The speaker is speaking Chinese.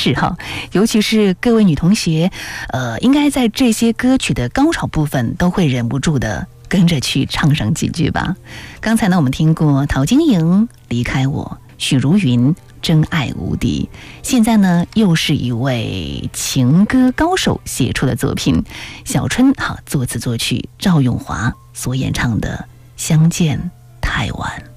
式哈，尤其是各位女同学，应该在这些歌曲的高潮部分都会忍不住的跟着去唱上几句吧。刚才呢，我们听过陶晶莹离开我，许茹芸真爱无敌，现在呢又是一位情歌高手写出的作品，小春作词作曲赵咏华所演唱的《相见太晚》。